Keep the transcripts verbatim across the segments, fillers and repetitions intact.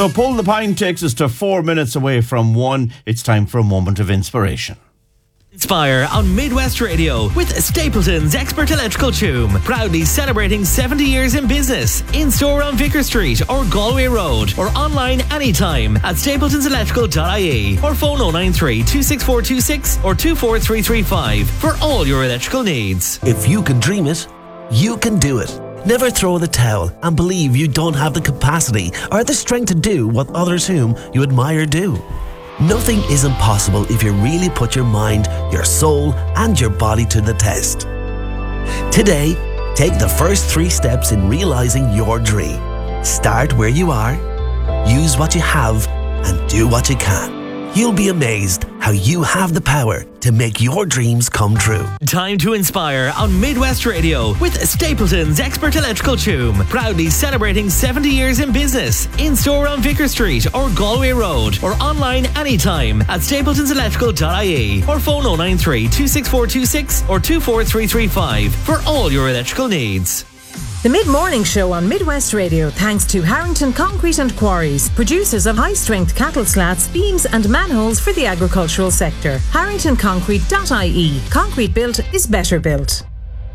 So Pull the Pine takes us to four minutes away from one. It's time for a moment of inspiration. Inspire on Midwest Radio with Stapleton's Expert Electrical Choom. Proudly celebrating seventy years in business. In-store on Vicar Street or Galway Road, or online anytime at stapletons electrical dot I E, or phone oh nine three, two six four two six or two four three three five for all your electrical needs. If you can dream it, you can do it. Never throw the towel and believe you don't have the capacity or the strength to do what others whom you admire do. Nothing is impossible if you really put your mind, your soul, and your body to the test. Today, take the first three steps in realizing your dream. Start where you are, use what you have, and do what you can. You'll be amazed how you have the power to make your dreams come true. Time to inspire on Midwest Radio with Stapleton's Expert Electrical Choom. Proudly celebrating seventy years in business. In-store on Vicar Street or Galway Road, or online anytime at stapletons electrical dot I E, or phone oh nine three, two six four two six or two four three three five for all your electrical needs. The Mid-Morning Show on Midwest Radio, thanks to Harrington Concrete and Quarries, producers of high-strength cattle slats, beams and manholes for the agricultural sector. harrington concrete dot I E. Concrete built is better built.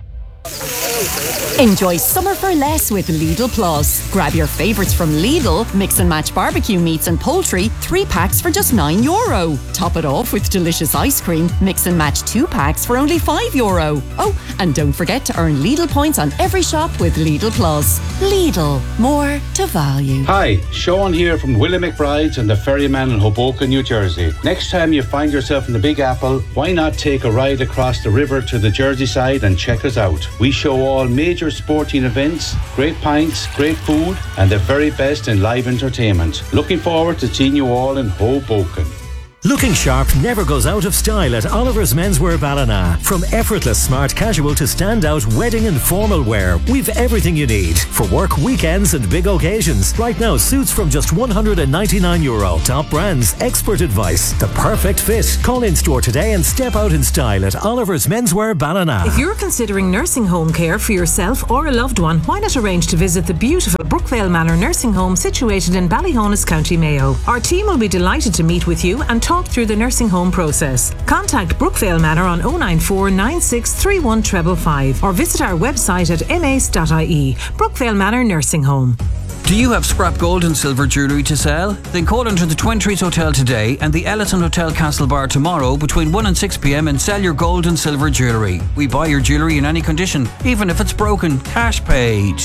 Enjoy summer for less with Lidl Plus. Grab your favourites from Lidl, mix and match barbecue meats and poultry, three packs for just nine euro. Top it off with delicious ice cream, mix and match two packs for only five euro. Oh, and don't forget to earn Lidl points on every shop with Lidl Plus. Lidl, more to value. Hi, Sean here from Willie McBride's and the Ferryman in Hoboken, New Jersey. Next time you find yourself in the Big Apple, why not take a ride across the river to the Jersey side and check us out? We show all major sporting events, great pints, great food, and the very best in live entertainment. Looking forward to seeing you all in Hoboken. Looking sharp never goes out of style at Oliver's Menswear Ballina. From effortless smart casual to standout wedding and formal wear, we've everything you need for work, weekends and big occasions. Right now, suits from just one hundred ninety-nine euro. Top brands, expert advice, the perfect fit. Call in store today and step out in style at Oliver's Menswear Ballina. If you're considering nursing home care for yourself or a loved one, why not arrange to visit the beautiful Brookvale Manor Nursing Home situated in Ballyhonus, County Mayo. Our team will be delighted to meet with you and talk through the nursing home process. Contact Brookvale Manor on oh nine four, nine six three one five five or visit our website at m a c e dot I E. Brookvale Manor Nursing Home. Do you have scrap gold and silver jewellery to sell? Then call into the Twin Trees Hotel today and the Ellison Hotel Castle Bar tomorrow between one and six p m and sell your gold and silver jewellery. We buy your jewellery in any condition, even if it's broken. Cash paid.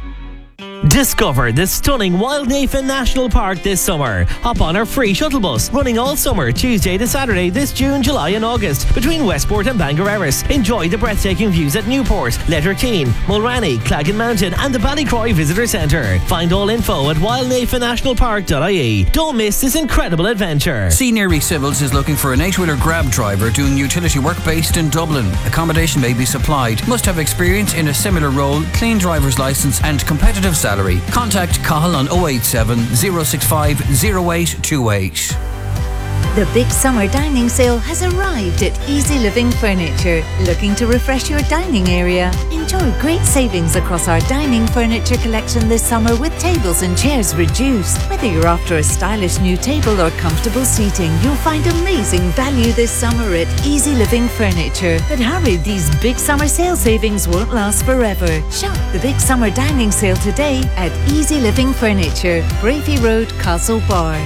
Discover the stunning Wildnafen National Park this summer. Hop on our free shuttle bus, running all summer, Tuesday to Saturday this June, July and August, between Westport and Bangor Erris. Enjoy the breathtaking views at Newport, Letterkeene, Mulranny, Claggan Mountain and the Ballycroy Visitor Centre. Find all info at wildnafen national park dot I E. Don't miss this incredible adventure. Senior Civils is looking for an eight-wheeler grab driver doing utility work based in Dublin. Accommodation may be supplied. Must have experience in a similar role, clean driver's licence and competitive salary. Contact Cahill on oh eight seven, oh six five, oh eight two eight. The big summer dining sale has arrived at Easy Living Furniture. Looking to refresh your dining area? Enjoy great savings across our dining furniture collection this summer with tables and chairs reduced. Whether you're after a stylish new table or comfortable seating, you'll find amazing value this summer at Easy Living Furniture. But hurry, these big summer sale savings won't last forever. Shop the big summer dining sale today at Easy Living Furniture, Brafey Road, Castlebar.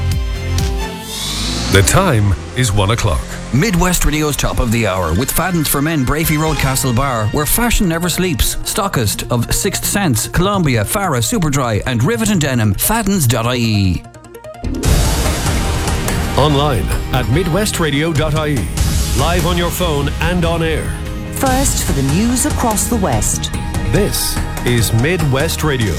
The time is one o'clock. Midwest Radio's Top of the Hour with Fadden's for Men, Brafey Road, Castlebar, where fashion never sleeps. Stockist of Sixth Sense, Columbia, Farah, Superdry and Rivet and Denim. Faddens dot I E. Online at midwest radio dot I E. Live on your phone and on air. First for the news across the West. This is Midwest Radio.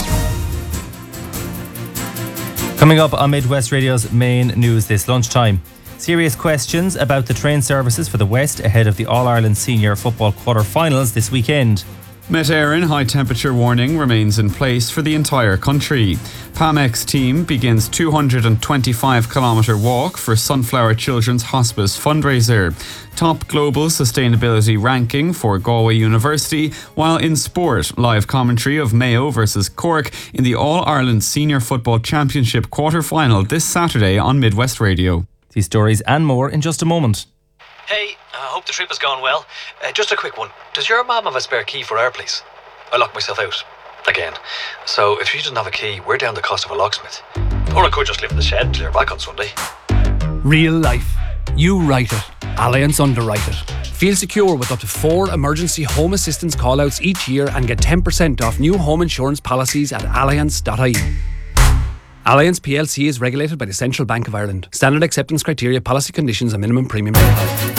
Coming up on Midwest Radio's main news this lunchtime. Serious questions about the train services for the West ahead of the All-Ireland Senior Football quarter-finals this weekend. Met Éireann high temperature warning remains in place for the entire country. PAMEX team begins two hundred twenty-five kilometre walk for Sunflower Children's Hospice fundraiser. Top global sustainability ranking for Galway University, while in sport, live commentary of Mayo versus Cork in the All-Ireland Senior Football Championship quarter-final this Saturday on Midwest Radio. These stories and more in just a moment. Hey, I hope the trip has gone well. Uh, just a quick one. Does your mum have a spare key for our place? I locked myself out. Again. So if she doesn't have a key, we're down the cost of a locksmith. Or I could just live in the shed till you're back on Sunday. Real life. You write it. Allianz underwrite it. Feel secure with up to four emergency home assistance call-outs each year and get ten percent off new home insurance policies at allianz dot I E. Allianz P L C is regulated by the Central Bank of Ireland. Standard acceptance criteria, policy conditions and minimum premium apply.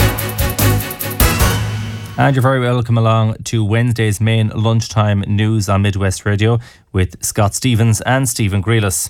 And you're very welcome along to Wednesday's main lunchtime news on Midwest Radio with Scott Stevens and Stephen Grealis.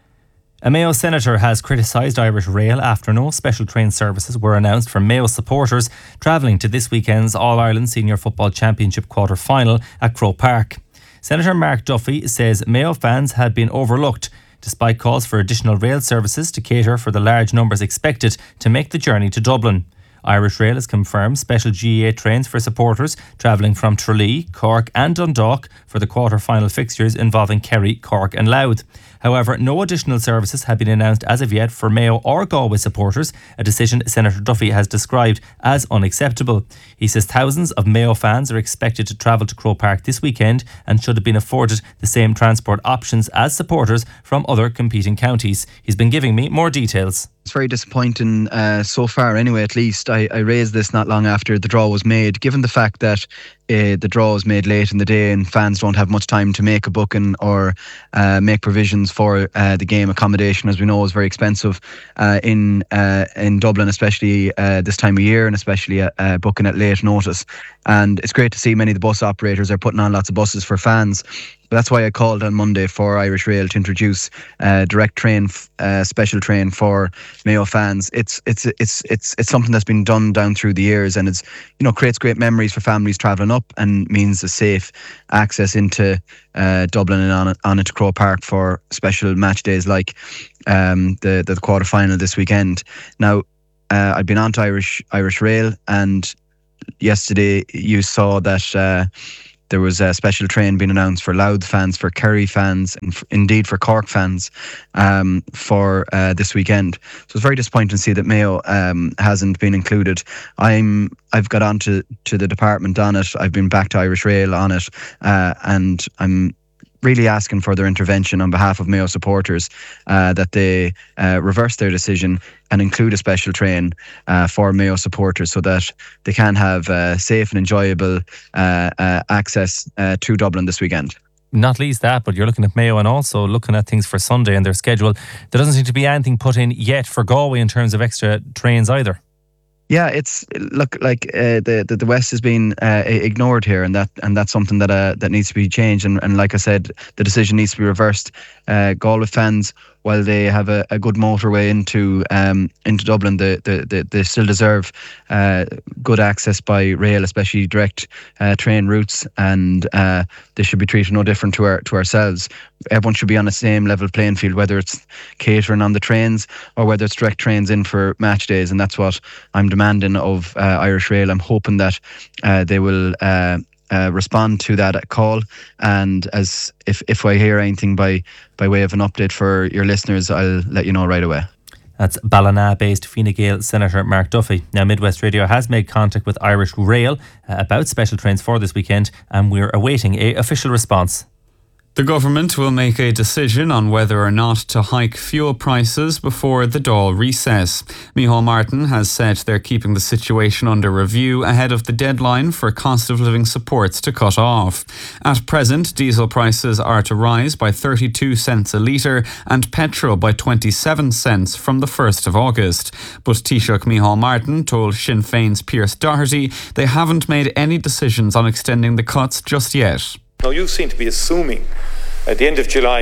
A Mayo senator has criticised Irish Rail after no special train services were announced for Mayo supporters travelling to this weekend's All-Ireland Senior Football Championship quarter-final at Croke Park. Senator Mark Duffy says Mayo fans had been overlooked, despite calls for additional rail services to cater for the large numbers expected to make the journey to Dublin. Irish Rail has confirmed special G A A trains for supporters travelling from Tralee, Cork and Dundalk for the quarter-final fixtures involving Kerry, Cork and Louth. However, no additional services have been announced as of yet for Mayo or Galway supporters, a decision Senator Duffy has described as unacceptable. He says thousands of Mayo fans are expected to travel to Croke Park this weekend and should have been afforded the same transport options as supporters from other competing counties. He's been giving me more details. It's very disappointing uh, so far anyway, at least. I, I raised this not long after the draw was made, given the fact that uh, the draw was made late in the day and fans don't have much time to make a booking or uh, make provisions for uh, the game. Accommodation, as we know, is very expensive uh, in uh, in Dublin, especially uh, this time of year, and especially uh, uh, booking at late notice. And it's great to see many of the bus operators are putting on lots of buses for fans. That's why I called on Monday for Irish Rail to introduce a direct train, uh, special train for Mayo fans. It's it's it's it's it's something that's been done down through the years, and it's, you know, creates great memories for families travelling up and means a safe access into uh, Dublin and on on into Croke Park for special match days like um, the the quarter final this weekend. Now, uh, I've been on to Irish Irish Rail, and yesterday you saw that. Uh, There was a special train being announced for Louth fans, for Kerry fans, and f- indeed for Cork fans um, for uh, this weekend. So it's very disappointing to see that Mayo um, hasn't been included. I'm I've got on to, to the department on it. I've been back to Irish Rail on it, uh, and I'm really asking for their intervention on behalf of Mayo supporters, uh, that they uh, reverse their decision and include a special train uh, for Mayo supporters so that they can have uh, safe and enjoyable uh, uh, access uh, to Dublin this weekend. Not least that, but you're looking at Mayo and also looking at things for Sunday and their schedule. There doesn't seem to be anything put in yet for Galway in terms of extra trains either. Yeah, it's look like uh, the, the the West has been uh, ignored here, and that and that's something that uh, that needs to be changed. And, and like I said, the decision needs to be reversed. Uh, Galway fans, while they have a, a good motorway into um, into Dublin, they, they, they, they still deserve uh, good access by rail, especially direct uh, train routes, and uh, they should be treated no different to our to ourselves. Everyone should be on the same level playing field, whether it's catering on the trains or whether it's direct trains in for match days, and that's what I'm demanding of uh, Irish Rail. I'm hoping that uh, they will uh, uh, respond to that call, and as if, if I hear anything by, by way of an update for your listeners, I'll let you know right away. That's Ballina-based Fine Gael Senator Mark Duffy. Now, Midwest Radio has made contact with Irish Rail uh, about special trains for this weekend, and we're awaiting an official response. The government will make a decision on whether or not to hike fuel prices before the Dáil recess. Micheál Martin has said they're keeping the situation under review ahead of the deadline for cost of living supports to cut off. At present, diesel prices are to rise by thirty-two cents a litre and petrol by twenty-seven cents from the first of August. But Taoiseach Micheál Martin told Sinn Féin's Pierce Doherty they haven't made any decisions on extending the cuts just yet. Now, you seem to be assuming at the end of July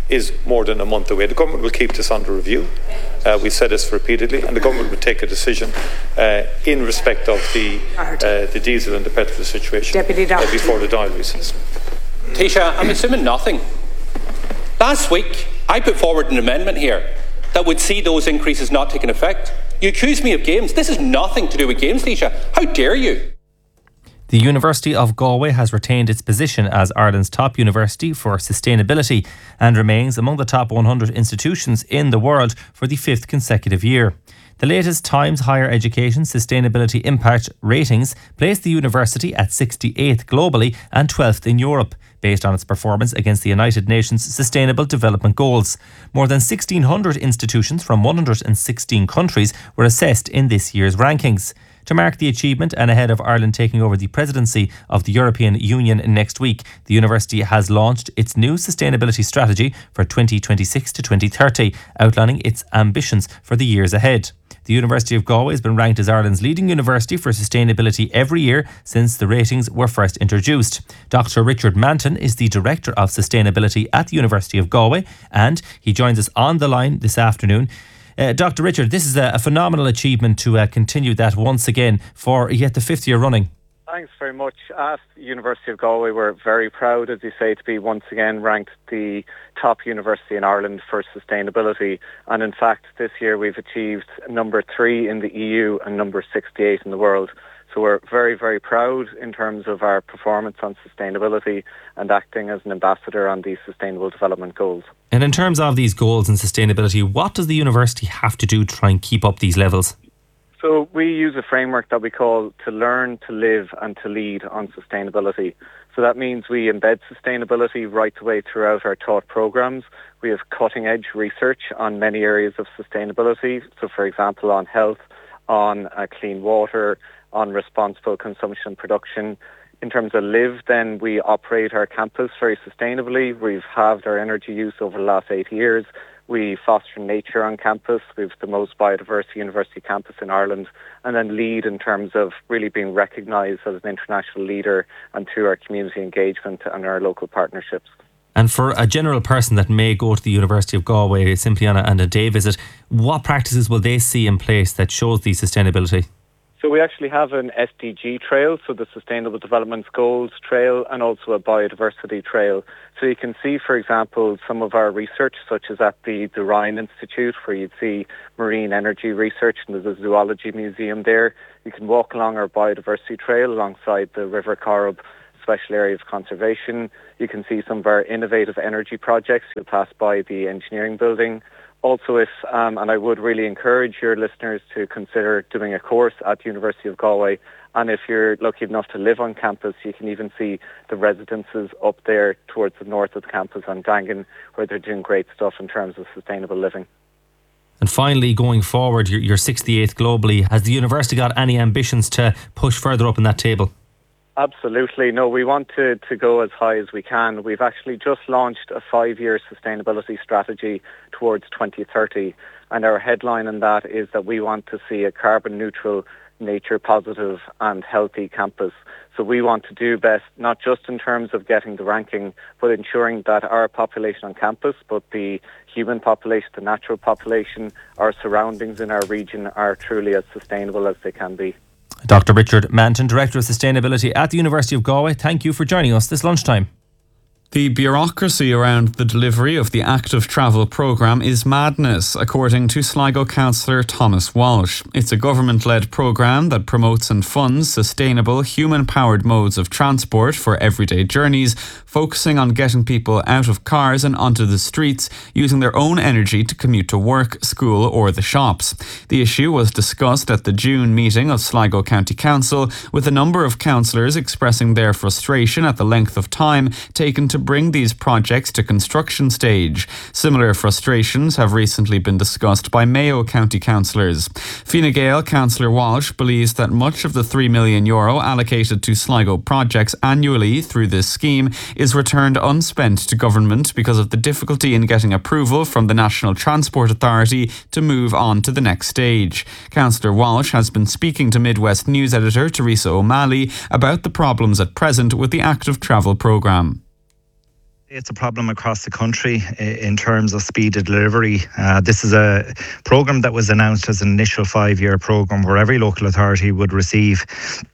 is more than a month away. The government will keep this under review. Uh, we've said this repeatedly, and the government will take a decision uh, in respect of the uh, the diesel and the petrol situation uh, before the Dáil recess. Taoiseach, I'm assuming nothing. Last week, I put forward an amendment here that would see those increases not taking effect. You accuse me of games. This has nothing to do with games, Taoiseach. How dare you? The University of Galway has retained its position as Ireland's top university for sustainability and remains among the top one hundred institutions in the world for the fifth consecutive year. The latest Times Higher Education Sustainability Impact ratings placed the university at sixty-eighth globally and twelfth in Europe, based on its performance against the United Nations Sustainable Development Goals. More than sixteen hundred institutions from one hundred sixteen countries were assessed in this year's rankings. To mark the achievement and ahead of Ireland taking over the presidency of the European Union next week, the university has launched its new sustainability strategy for twenty twenty-six to twenty thirty, outlining its ambitions for the years ahead. The University of Galway has been ranked as Ireland's leading university for sustainability every year since the ratings were first introduced. Doctor Richard Manton is the Director of Sustainability at the University of Galway, and he joins us on the line this afternoon. Uh, Doctor Richard, this is a, a phenomenal achievement to uh, continue that once again for yet the fifth year running. Thanks very much. At the University of Galway, we're very proud, as you say, to be once again ranked the top university in Ireland for sustainability. And in fact, this year we've achieved number three in the E U and number sixty-eight in the world. So we're very, very proud in terms of our performance on sustainability and acting as an ambassador on these Sustainable Development Goals. And in terms of these goals and sustainability, what does the university have to do to try and keep up these levels? So we use a framework that we call to learn, to live and to lead on sustainability. So that means we embed sustainability right the way throughout our taught programs. We have cutting edge research on many areas of sustainability. So for example, on health, on uh, clean water, on responsible consumption and production. In terms of live, then we operate our campus very sustainably. We've halved our energy use over the last eight years. We foster nature on campus. We've the most biodiverse university campus in Ireland. And then lead in terms of really being recognised as an international leader and through our community engagement and our local partnerships. And for a general person that may go to the University of Galway simply on a, on a day visit, what practices will they see in place that shows the sustainability? So we actually have an S D G trail, so the Sustainable Development Goals trail, and also a biodiversity trail. So you can see, for example, some of our research, such as at the, the Ryan Institute, where you'd see marine energy research, and there's a zoology museum there. You can walk along our biodiversity trail alongside the River Corrib Special Area of Conservation. You can see some of our innovative energy projects. You'll pass by the engineering building. Also, if, um, and I would really encourage your listeners to consider doing a course at the University of Galway. And if you're lucky enough to live on campus, you can even see the residences up there towards the north of the campus on Dangan, where they're doing great stuff in terms of sustainable living. And finally, going forward, you're, you're sixty-eighth globally. Has the university got any ambitions to push further up in that table? Absolutely. No, we want to, to go as high as we can. We've actually just launched a five-year sustainability strategy towards twenty thirty. And our headline in that is that we want to see a carbon neutral, nature positive and healthy campus. So we want to do best, not just in terms of getting the ranking, but ensuring that our population on campus, but the human population, the natural population, our surroundings in our region are truly as sustainable as they can be. Doctor Richard Manton, Director of Sustainability at the University of Galway, thank you for joining us this lunchtime. The bureaucracy around the delivery of the active travel programme is madness, according to Sligo councillor Thomas Walsh. It's a government-led programme that promotes and funds sustainable, human-powered modes of transport for everyday journeys, focusing on getting people out of cars and onto the streets, using their own energy to commute to work, school or the shops. The issue was discussed at the June meeting of Sligo County Council, with a number of councillors expressing their frustration at the length of time taken to bring these projects to construction stage. Similar frustrations have recently been discussed by Mayo County councillors. Fine Gael councillor Walsh believes that much of the three million euro allocated to Sligo projects annually through this scheme is returned unspent to government because of the difficulty in getting approval from the National Transport Authority to move on to the next stage. Councillor Walsh has been speaking to Midwest News editor Teresa O'Malley about the problems at present with the active travel programme. It's a problem across the country in terms of speed of delivery. Uh, this is a programme that was announced as an initial five-year programme where every local authority would receive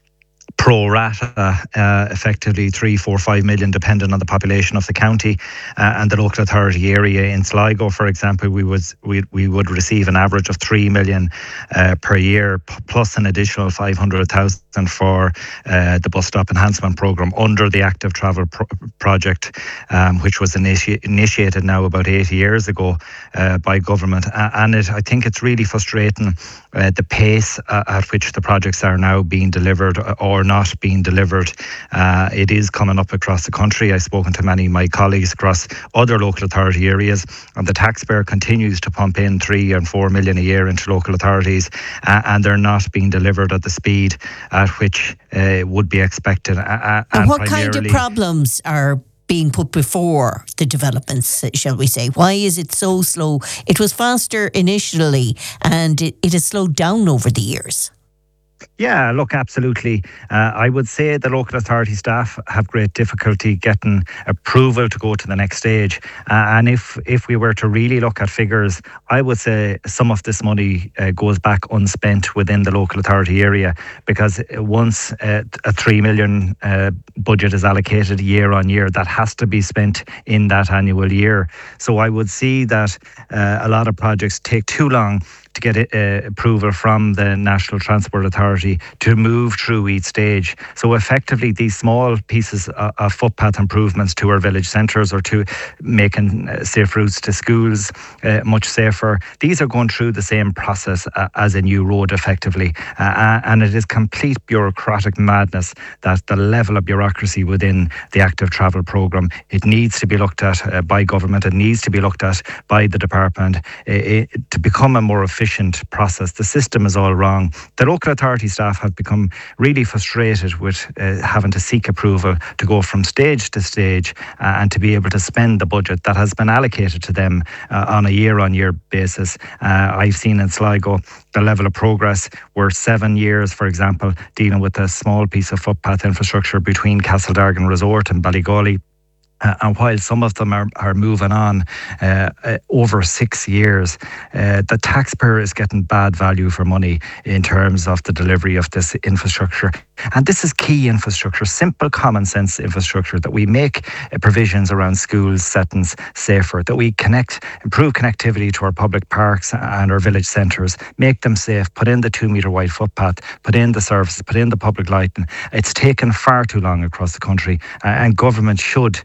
pro rata, uh, effectively three, four, five million, depending on the population of the county uh, and the local authority area. In Sligo, for example, we would we, we would receive an average of three million uh, per year, p- plus an additional five hundred thousand for uh, the bus stop enhancement programme under the Active Travel pro- project, um, which was initi- initiated now about eight years ago uh, by government. Uh, and it, I think it's really frustrating uh, the pace uh, at which the projects are now being delivered or not being delivered. Uh, it is coming up across the country. I've spoken to many of my colleagues across other local authority areas, and the taxpayer continues to pump in three and four million a year into local authorities, uh, and they're not being delivered at the speed at which uh, would be expected. Uh, and, and what kind of problems are being put before the developments, shall we say? Why is it so slow? It was faster initially, and it, it has slowed down over the years. Yeah, look, absolutely. Uh, I would say the local authority staff have great difficulty getting approval to go to the next stage. Uh, and if if we were to really look at figures, I would say some of this money uh, goes back unspent within the local authority area, because once uh, a three million uh, budget is allocated year on year, that has to be spent in that annual year. So I would see that uh, a lot of projects take too long to get uh, approval from the National Transport Authority to move through each stage. So effectively, these small pieces of, of footpath improvements to our village centres, or to making uh, safe routes to schools uh, much safer, these are going through the same process uh, as a new road effectively. Uh, and it is complete bureaucratic madness that the level of bureaucracy within the Active Travel programme, it needs to be looked at uh, by government, it needs to be looked at by the department uh, it, to become a more efficient process. The system is all wrong. The local authority staff have become really frustrated with uh, having to seek approval to go from stage to stage uh, and to be able to spend the budget that has been allocated to them uh, on a year-on-year basis. Uh, I've seen in Sligo the level of progress where seven years, for example, dealing with a small piece of footpath infrastructure between Castledargan Resort and Ballygawley. Uh, and while some of them are, are moving on uh, uh, over six years, uh, the taxpayer is getting bad value for money in terms of the delivery of this infrastructure. And this is key infrastructure, simple common sense infrastructure, that we make uh, provisions around schools, settings safer, that we connect, improve connectivity to our public parks and our village centres, make them safe, put in the two metre wide footpath, put in the services, put in the public lighting. It's taken far too long across the country, uh, and government should,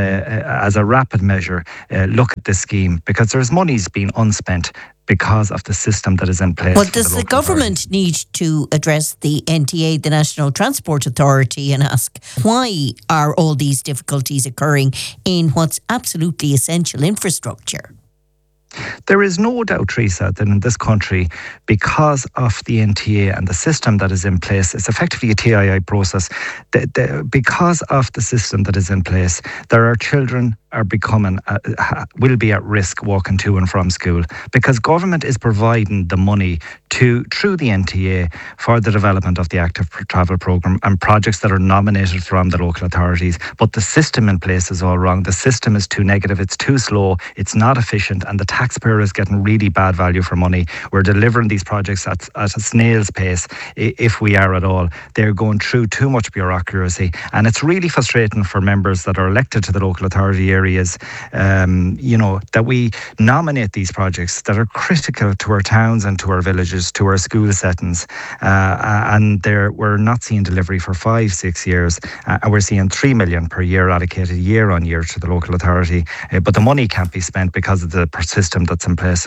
Uh, as a rapid measure, uh, look at this scheme, because there's monies being unspent because of the system that is in place. But does the, the government authority. need to address the N T A, the National Transport Authority, and ask why are all these difficulties occurring in what's absolutely essential infrastructure? There is no doubt, Teresa, that in this country, because of the N T A and the system that is in place, it's effectively a T I I process. The, the, because of the system that is in place, there are children are becoming, uh, will be at risk walking to and from school, because government is providing the money to through the N T A for the development of the Active Travel programme and projects that are nominated from the local authorities. But the system in place is all wrong. The system is too negative, it's too slow, it's not efficient, and the taxpayer is getting really bad value for money. We're delivering these projects at, at a snail's pace, if we are at all. They're going through too much bureaucracy, and it's really frustrating for members that are elected to the local authority areas, um, you know, that we nominate these projects that are critical to our towns and to our villages, to our school settings, uh, and there we're not seeing delivery for five, six years, uh, and we're seeing three million per year allocated year on year to the local authority, uh, but the money can't be spent because of the system that's in place.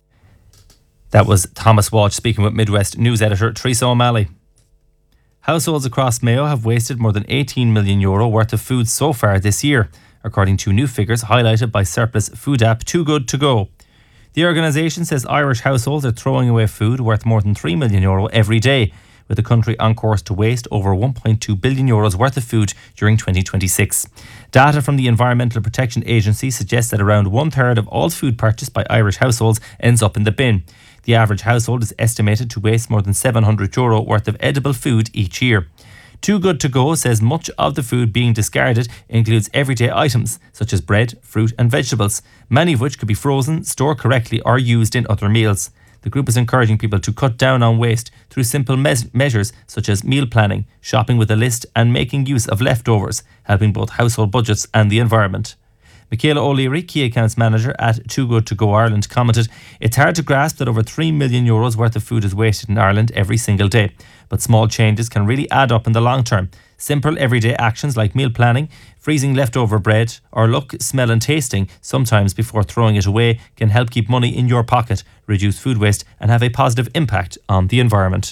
That was Thomas Walsh speaking with Midwest News editor Teresa O'Malley. Households across Mayo have wasted more than eighteen million euro worth of food so far this year, according to new figures highlighted by surplus food app Too Good To Go. The organisation says Irish households are throwing away food worth more than three million euro every day, with the country on course to waste over one point two billion euros worth of food during twenty twenty-six. Data from the Environmental Protection Agency suggests that around one third of all food purchased by Irish households ends up in the bin. The average household is estimated to waste more than seven hundred euro worth of edible food each year. Too Good To Go says much of the food being discarded includes everyday items such as bread, fruit and vegetables, many of which could be frozen, stored correctly or used in other meals. The group is encouraging people to cut down on waste through simple mes- measures such as meal planning, shopping with a list and making use of leftovers, helping both household budgets and the environment. Michaela O'Leary, Key Accounts Manager at Too Good To Go Ireland, commented, "It's hard to grasp that over three million euros worth of food is wasted in Ireland every single day, but small changes can really add up in the long term. Simple everyday actions like meal planning, freezing leftover bread, or look, smell and tasting, sometimes before throwing it away, can help keep money in your pocket, reduce food waste and have a positive impact on the environment."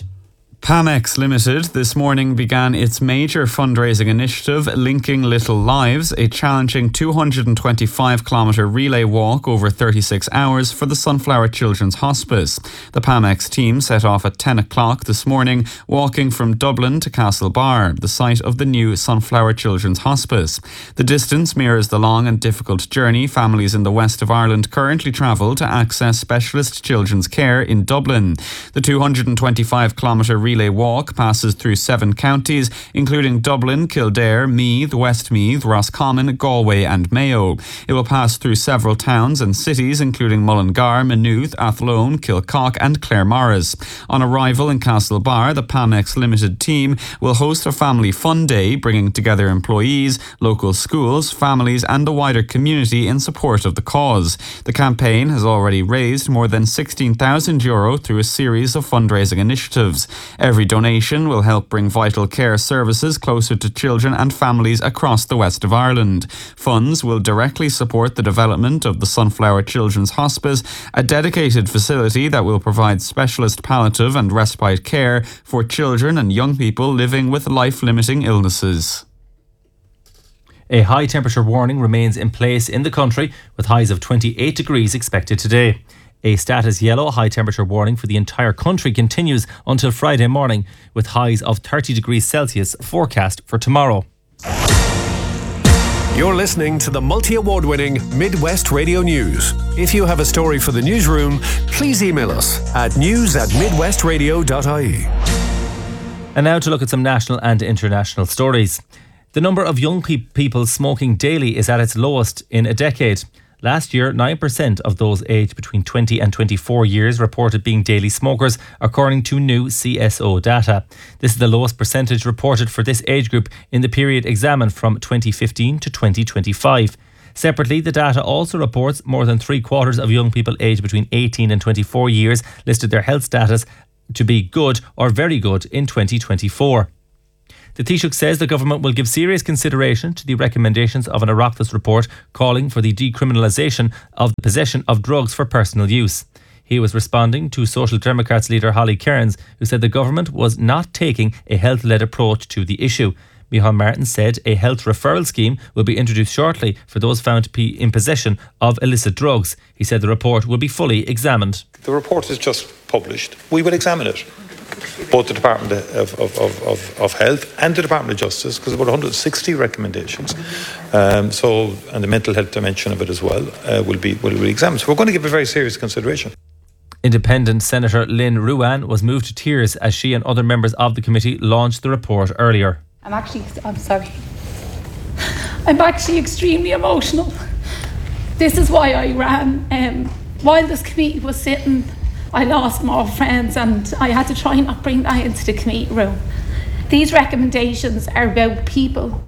Pamex Limited this morning began its major fundraising initiative, Linking Little Lives, a challenging two hundred twenty-five kilometre relay walk over thirty-six hours for the Sunflower Children's Hospice. The Pamex team set off at ten o'clock this morning, walking from Dublin to Castlebar, the site of the new Sunflower Children's Hospice. The distance mirrors the long and difficult journey families in the west of Ireland currently travel to access specialist children's care in Dublin. The two hundred twenty-five kilometre relay Relay walk passes through seven counties, including Dublin, Kildare, Meath, Westmeath, Roscommon, Galway and Mayo. It will pass through several towns and cities, including Mullingar, Maynooth, Athlone, Kilcock and Claremorris. On arrival in Castlebar, the Pamex Limited team will host a family fun day, bringing together employees, local schools, families and the wider community in support of the cause. The campaign has already raised more than sixteen thousand euro through a series of fundraising initiatives. Every donation will help bring vital care services closer to children and families across the west of Ireland. Funds will directly support the development of the Sunflower Children's Hospice, a dedicated facility that will provide specialist palliative and respite care for children and young people living with life-limiting illnesses. A high temperature warning remains in place in the country, with highs of twenty-eight degrees expected today. A status yellow high temperature warning for the entire country continues until Friday morning, with highs of thirty degrees Celsius forecast for tomorrow. You're listening to the multi-award winning Midwest Radio News. If you have a story for the newsroom, please email us at news at midwestradio dot I E. And now to look at some national and international stories. The number of young pe- people smoking daily is at its lowest in a decade. Last year, nine percent of those aged between twenty and twenty-four years reported being daily smokers, according to new C S O data. This is the lowest percentage reported for this age group in the period examined from twenty fifteen to twenty twenty-five. Separately, the data also reports more than three quarters of young people aged between eighteen and twenty-four years listed their health status to be good or very good in twenty twenty-four. The Taoiseach says the government will give serious consideration to the recommendations of an Oireachtas report calling for the decriminalisation of the possession of drugs for personal use. He was responding to Social Democrats leader Holly Cairns, who said the government was not taking a health-led approach to the issue. Micheál Martin said a health referral scheme will be introduced shortly for those found to be in possession of illicit drugs. He said the report will be fully examined. The report is just published. We will examine it. Both the Department of, of, of, of Health and the Department of Justice, because about one hundred sixty recommendations. Um, so, and the mental health dimension of it as well uh, will be will be examined. So we're going to give a very serious consideration. Independent Senator Lynn Ruane was moved to tears as she and other members of the committee launched the report earlier. I'm actually, I'm sorry. I'm actually extremely emotional. This is why I ran. Um, while this committee was sitting, I lost more friends and I had to try not bring that into the committee room. These recommendations are about people.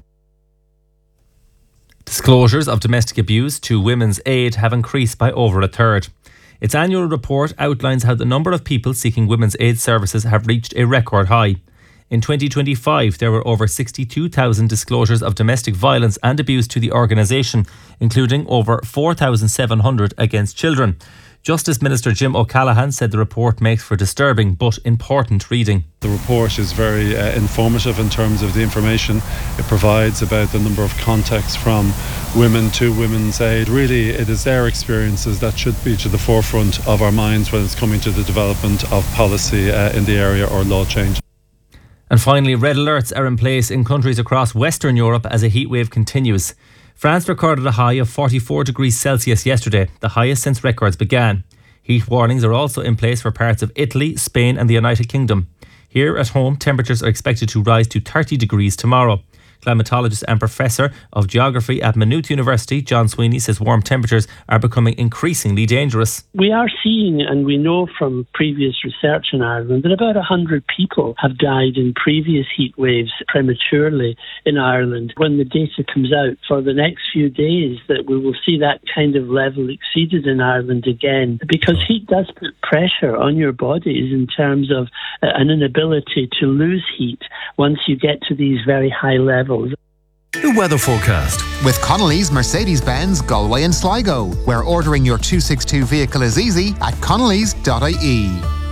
Disclosures of domestic abuse to Women's Aid have increased by over a third. Its annual report outlines how the number of people seeking women's aid services have reached a record high. In twenty twenty-five, there were over sixty-two thousand disclosures of domestic violence and abuse to the organisation, including over four thousand seven hundred against children. Justice Minister Jim O'Callaghan said the report makes for disturbing but important reading. The report is very uh, informative in terms of the information it provides about the number of contacts from women to Women's Aid. Really, it is their experiences that should be to the forefront of our minds when it's coming to the development of policy uh, in the area or law change. And finally, red alerts are in place in countries across Western Europe as a heatwave continues. France recorded a high of forty-four degrees Celsius yesterday, the highest since records began. Heat warnings are also in place for parts of Italy, Spain and the United Kingdom. Here at home, temperatures are expected to rise to thirty degrees tomorrow. Climatologist and Professor of Geography at Maynooth University, John Sweeney, says warm temperatures are becoming increasingly dangerous. We are seeing, and we know from previous research in Ireland, that about one hundred people have died in previous heat waves prematurely in Ireland. When the data comes out for the next few days, that we will see that kind of level exceeded in Ireland again, because heat does put pressure on your bodies in terms of uh, an inability to lose heat once you get to these very high levels. The weather forecast. With Connolly's Mercedes-Benz Galway and Sligo, where ordering your two sixty-two vehicle is easy at connellys dot I E.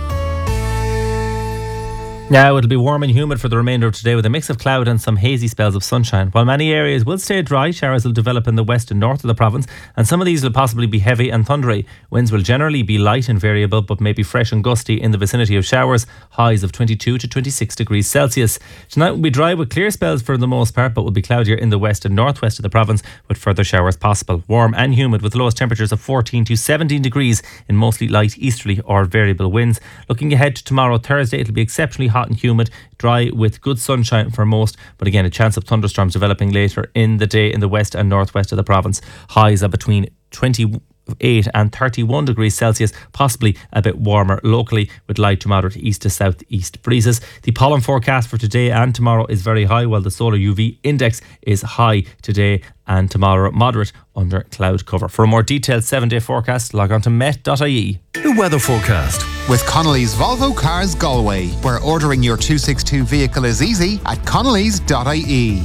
Now it'll be warm and humid for the remainder of today with a mix of cloud and some hazy spells of sunshine. While many areas will stay dry, showers will develop in the west and north of the province, and some of these will possibly be heavy and thundery. Winds will generally be light and variable, but may be fresh and gusty in the vicinity of showers. Highs of twenty-two to twenty-six degrees Celsius. Tonight will be dry with clear spells for the most part, but will be cloudier in the west and northwest of the province with further showers possible. Warm and humid with lowest temperatures of fourteen to seventeen degrees in mostly light easterly or variable winds. Looking ahead to tomorrow, Thursday, it'll be exceptionally hot and humid, dry with good sunshine for most, but again a chance of thunderstorms developing later in the day in the west and northwest of the province. Highs are between twenty-eight and thirty-one degrees Celsius, possibly a bit warmer locally with light to moderate east to southeast breezes. The pollen forecast for today and tomorrow is very high, while the solar U V index is high today and tomorrow moderate under cloud cover. For a more detailed seven day forecast, log on to met dot I E. The weather forecast. With Connolly's Volvo Cars Galway, where ordering your two sixty-two vehicle is easy at connellys dot I E.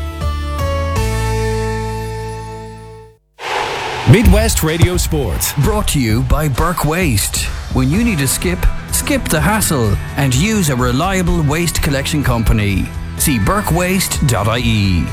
Midwest Radio Sport. Brought to you by Burke Waste. When you need a skip, skip the hassle and use a reliable waste collection company. See burke waste dot I E.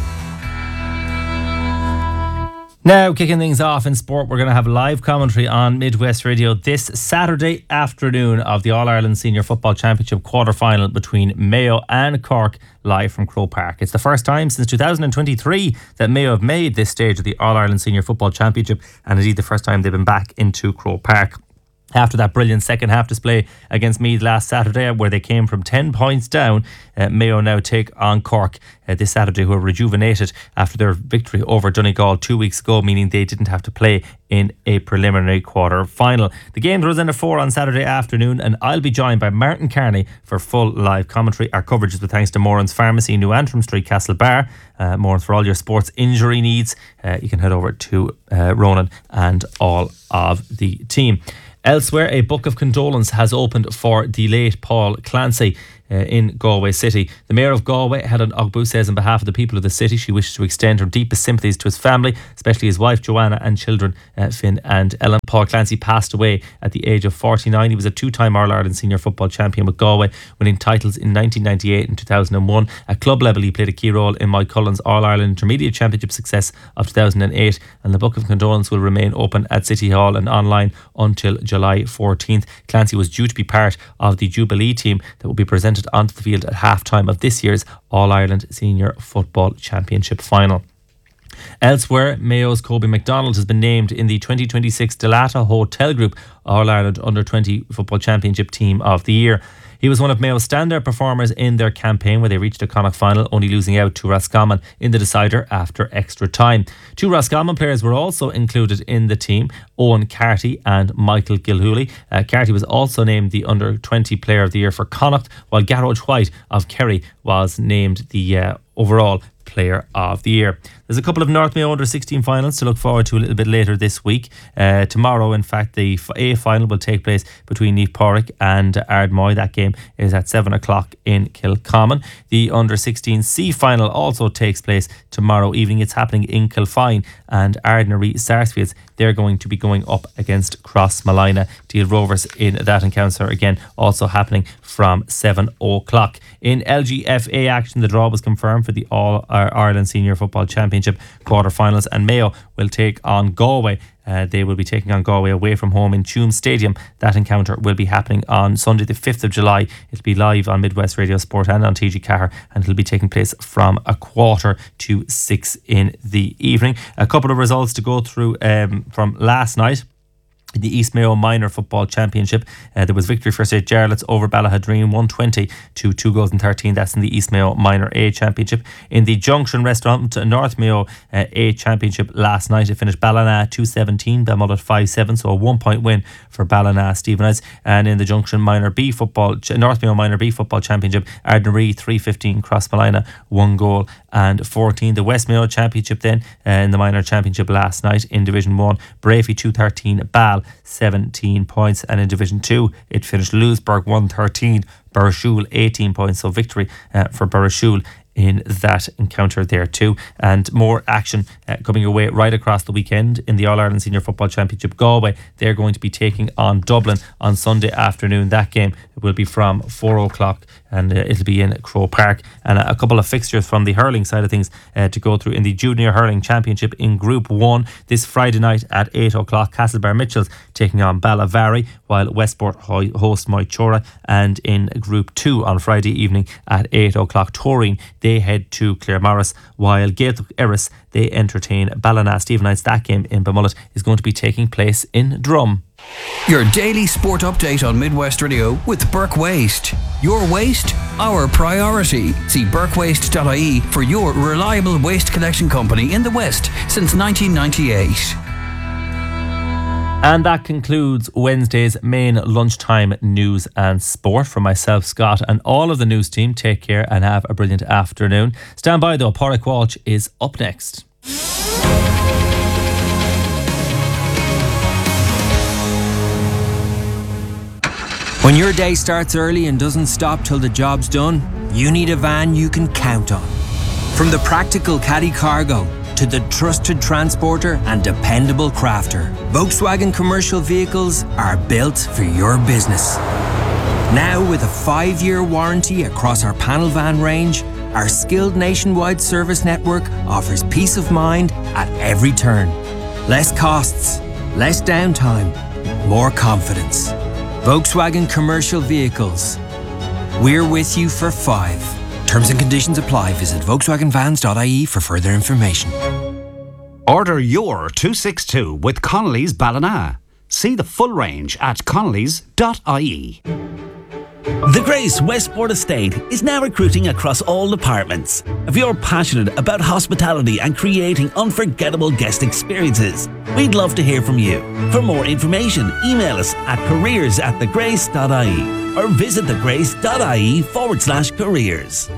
Now, kicking things off in sport, we're going to have live commentary on Midwest Radio this Saturday afternoon of the All-Ireland Senior Football Championship quarter-final between Mayo and Cork, live from Croke Park. It's the first time since two thousand twenty-three that Mayo have made this stage of the All-Ireland Senior Football Championship, and indeed the first time they've been back into Croke Park. After that brilliant second half display against Meath last Saturday, where they came from ten points down, uh, Mayo now take on Cork uh, this Saturday, who are rejuvenated after their victory over Donegal two weeks ago, meaning they didn't have to play in a preliminary quarter final. The game runs in at four on Saturday afternoon, and I'll be joined by Martin Carney for full live commentary. Our coverage is with thanks to Moran's Pharmacy, New Antrim Street, Castlebar. Uh, Moran's for all your sports injury needs. Uh, you can head over to uh, Ronan and all of the team. Elsewhere, a book of condolence has opened for the late Paul Clancy uh, in Galway City. The Mayor of Galway, Helen Ogbu, says on behalf of the people of the city she wishes to extend her deepest sympathies to his family, especially his wife Joanna and children uh, Finn and Ellen. Paul Clancy passed away at the age of forty-nine. He was a two-time All-Ireland Senior Football Champion with Galway, winning titles in nineteen ninety-eight and two thousand one. At club level, he played a key role in Mike Cullen's All-Ireland Intermediate Championship success of two thousand eight, and the book of condolence will remain open at City Hall and online until July fourteenth. Clancy was due to be part of the Jubilee team that will be presented onto the field at half-time of this year's All-Ireland Senior Football Championship final. Elsewhere, Mayo's Kobe McDonald has been named in the twenty twenty-six Delata Hotel Group All-Ireland Under twenty Football Championship Team of the Year. He was one of Mayo's standout performers in their campaign, where they reached a Connacht final, only losing out to Roscommon in the decider after extra time. Two Roscommon players were also included in the team, Owen Carty and Michael Gilhooly. Uh, Carty was also named the Under twenty Player of the Year for Connacht, while Garroch White of Kerry was named the uh, overall Player of the Year. There's a couple of North Mayo Under sixteen finals to look forward to a little bit later this week. Uh, tomorrow, in fact, the A final will take place between Niamh Pádraig and Ardmoy. That game is at seven o'clock in Kilcommon. The Under sixteen C final also takes place tomorrow evening. It's happening in Kilfine, and Ardnaree Sarsfields, they're going to be going up against Cross Malina Deal Rovers in that encounter, again also happening from seven o'clock. In L G F A action, the draw was confirmed for the All Ireland Senior Football Championship quarter-finals, and Mayo will take on Galway. Uh, they will be taking on Galway away from home in Tuam Stadium. That encounter will be happening on Sunday the fifth of July. It'll be live on Midwest Radio Sport and on T G Cahir, and it'll be taking place from a quarter to six in the evening. A couple of results to go through um, from last night. In the East Mayo Minor Football Championship, uh, there was victory for Saint Jarlath's over Ballahadreen, one twenty to two goals and thirteen. That's in the East Mayo Minor A Championship. In the Junction Restaurant North Mayo uh, A Championship last night, it finished Ballina two seventeen, Belmullet five seven, so a one point win for Ballina Stevenage. And in the Junction Minor B Football, North Mayo Minor B Football Championship, Ardnaree three fifteen, Crossmolina one goal and fourteen. The West Mayo Championship then, uh, in the Minor Championship last night in Division one, Brafey two thirteen, Ball seventeen points, and in Division two it finished Louisburg one thirteen, Burrishoole eighteen points, so victory uh, for Burrishoole in that encounter there too. And more action uh, coming your way right across the weekend in the All-Ireland Senior Football Championship. Galway, they're going to be taking on Dublin on Sunday afternoon. That game will be from four o'clock and uh, it'll be in Croke Park. And a, a couple of fixtures from the hurling side of things uh, to go through in the Junior Hurling Championship in Group one this Friday night at eight o'clock. Castlebar Mitchells taking on Ballavary, while Westport ho- host Moychora. And in Group two on Friday evening at eight o'clock, Toreen, they head to Claremorris, while Gaeltacht Erris, they entertain Ballina Stevenage. That game in Belmullet is going to be taking place in Drum. Your daily sport update on Midwest Radio with Burke Waste. Your waste, our priority. See burke waste dot I E for your reliable waste collection company in the West since nineteen ninety-eight. And that concludes Wednesday's main lunchtime news and sport. From myself, Scott, and all of the news team, take care and have a brilliant afternoon. Stand by though, Pádraig Walsh is up next. When your day starts early and doesn't stop till the job's done, you need a van you can count on. From the practical caddy cargo to the trusted transporter and dependable crafter, Volkswagen commercial vehicles are built for your business. Now with a five-year warranty across our panel van range, our skilled nationwide service network offers peace of mind at every turn. Less costs, less downtime, more confidence. Volkswagen commercial vehicles. We're with you for five. Terms and conditions apply. Visit volkswagen vans dot I E for further information. Order your two sixty-two with Connolly's Ballina. See the full range at connellys dot I E. The Grace Westport Estate is now recruiting across all departments. If you're passionate about hospitality and creating unforgettable guest experiences, we'd love to hear from you. For more information, email us at careers at thegrace dot I E or visit thegrace dot I E forward slash careers.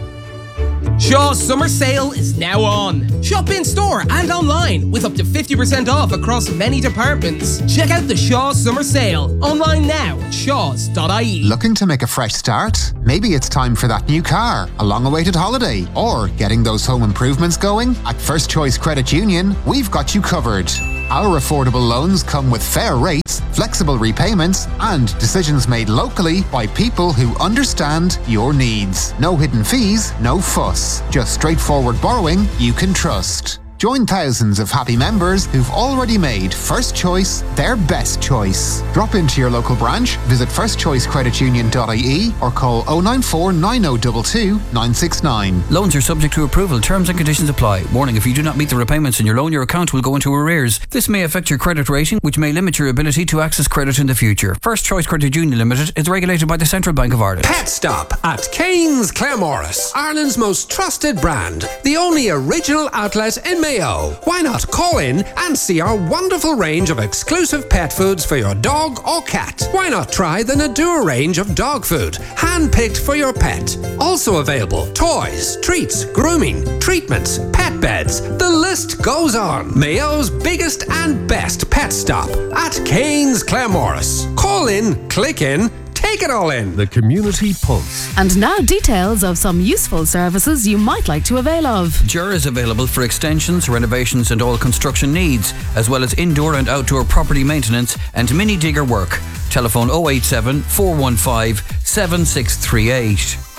Shaw's summer sale is now on. Shop in store and online with up to fifty percent off across many departments. Check out the Shaw's summer sale online now at shaws dot I E. Looking to make a fresh start? Maybe it's time for that new car, a long-awaited holiday, or getting those home improvements going? At First Choice Credit Union, we've got you covered. Our affordable loans come with fair rates, flexible repayments, and decisions made locally by people who understand your needs. No hidden fees, no fuss. Just straightforward borrowing you can trust. Join thousands of happy members who've already made First Choice their best choice. Drop into your local branch, visit first choice credit union dot I E or call oh nine four nine oh two two nine six nine. Loans are subject to approval. Terms and conditions apply. Warning, if you do not meet the repayments in your loan, your account will go into arrears. This may affect your credit rating, which may limit your ability to access credit in the future. First Choice Credit Union Limited is regulated by the Central Bank of Ireland. Pet Stop at Kane's Claremorris, Ireland's most trusted brand. The only original outlet in Mayo. Why not call in and see our wonderful range of exclusive pet foods for your dog or cat? Why not try the Nadua range of dog food, hand-picked for your pet? Also available, toys, treats, grooming, treatments, pet beds. The list goes on. Mayo's biggest and best pet stop at Kane's Claremorris. Call in, click in, take it all in. The Community Pulse. And now details of some useful services you might like to avail of. Jura is available for extensions, renovations and all construction needs, as well as indoor and outdoor property maintenance and mini digger work. Telephone oh eight seven, four one five, seven six three eight.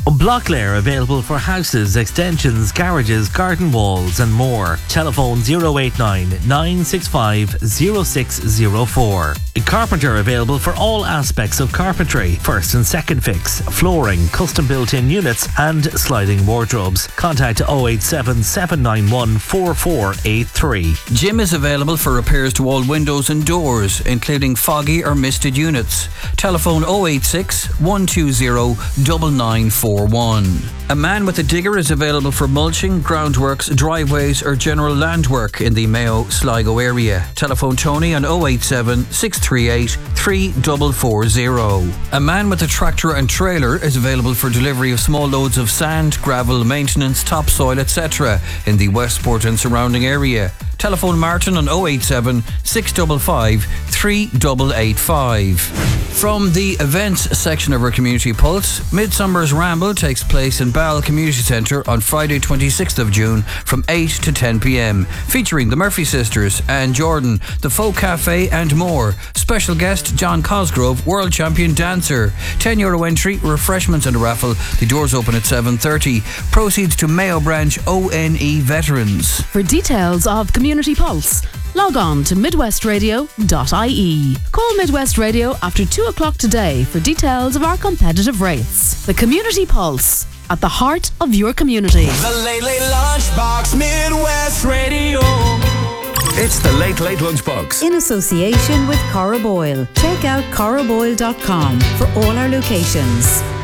Blocklair available for houses, extensions, garages, garden walls and more. Telephone zero eight nine, nine six five, zero six zero four. Carpenter available for all aspects of carpentry. First and second fix, flooring, custom built-in units and sliding wardrobes. Contact oh eight seven, seven nine one, four four eight three. Jim is available for repairs to all windows and doors, including foggy or misted units. Telephone oh eight six, one two zero, nine nine four one. A man with a digger is available for mulching, groundworks, driveways or general land work in the Mayo Sligo area. Telephone Tony on oh eight seven, six three eight, three four four zero. A man with a tractor and trailer is available for delivery of small loads of sand, gravel, maintenance, topsoil, et cetera in the Westport and surrounding area. Telephone Martin on oh eight seven, six five five, three eight eight five. From the events section of our Community Pulse, Midsummer's Ramble takes place in Ball Community Centre on Friday twenty-sixth of June from eight to ten p.m, featuring the Murphy Sisters, Anne Jordan, the Folk Cafe and more. Special guest John Cosgrove, world champion dancer. ten euro entry, refreshments and a raffle. The doors open at seven thirty. Proceeds to Mayo Branch O N E veterans. For details of Community Pulse, log on to midwest radio dot I E. Call Midwest Radio after two o'clock today for details of our competitive rates. The Community Pulse, at the heart of your community. The Late Late Lunchbox, Midwest Radio. It's the Late Late Lunchbox. In association with Cora Boyle. Check out cora boyle dot com for all our locations.